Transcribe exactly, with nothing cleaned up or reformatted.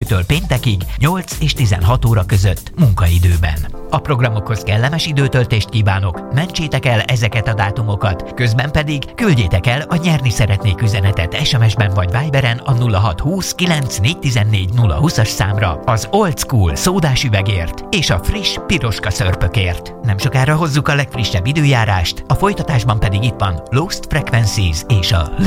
csütörtöktől péntekig nyolc és tizenhat óra között munkaidőben. A programokhoz kellemes időtöltést kívánok, mentsétek el ezeket a dátumokat, közben pedig küldjétek el a nyerni szeretnék üzenetet es em es-ben vagy Viberen a nulla hat húsz kilenc négyszáz nulla húszas számra az Old School szódás üvegért és a friss piroska szörpökért. Nem sokára hozzuk a legfrissebb időjárást, a folytatásban pedig itt van Lost Frequencies és a